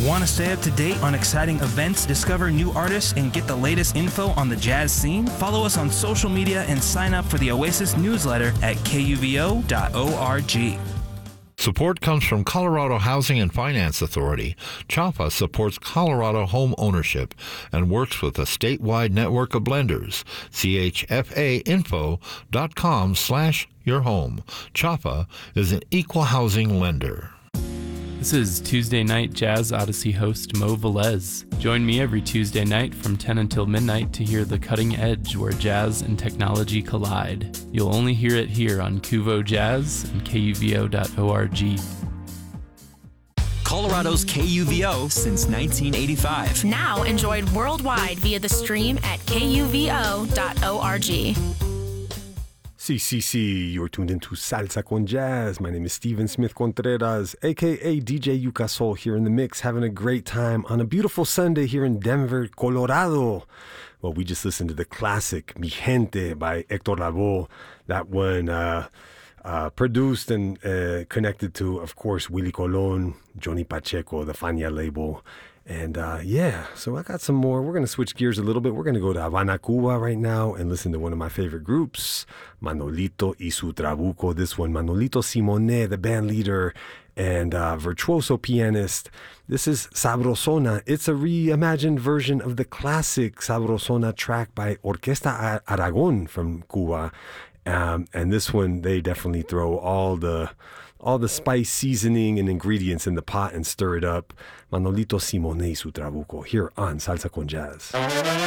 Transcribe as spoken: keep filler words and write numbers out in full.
Want to stay up to date on exciting events, discover new artists, and get the latest info on the jazz scene? Follow us on social media and sign up for the Oasis newsletter at K U V O dot org. Support comes from Colorado Housing and Finance Authority. CHAFA supports Colorado home ownership and works with a statewide network of lenders. C H F A info dot com slash your home. CHAFA is an equal housing lender. This is Tuesday Night Jazz Odyssey host Mo Velez. Join me every Tuesday night from ten until midnight to hear the cutting edge where jazz and technology collide. You'll only hear it here on Kuvo Jazz and K U V O dot org. Colorado's K U V O since nineteen eighty-five. Now enjoyed worldwide via the stream at K U V O dot org. C C C, you're tuned into Salsa con Jazz. My name is Steven Smith Contreras, a k a. D J Yuka Soul, here in the mix, having a great time on a beautiful Sunday here in Denver, Colorado. Well, we just listened to the classic Mi Gente by Hector Lavoe. That one uh, uh, produced and uh, connected to, of course, Willie Colon, Johnny Pacheco, the Fania label. And uh, yeah, so I got some more. We're going to switch gears a little bit. We're going to go to Havana, Cuba right now and listen to one of my favorite groups, Manolito y su Trabuco. This one, Manolito Simonet, the band leader and uh, virtuoso pianist. This is Sabrosona. It's a reimagined version of the classic Sabrosona track by Orquesta Aragon from Cuba. Um, and this one, they definitely throw all the... all the spice, seasoning, and ingredients in the pot and stir it up. Manolito Simonet y su Trabuco here on Salsa con Jazz.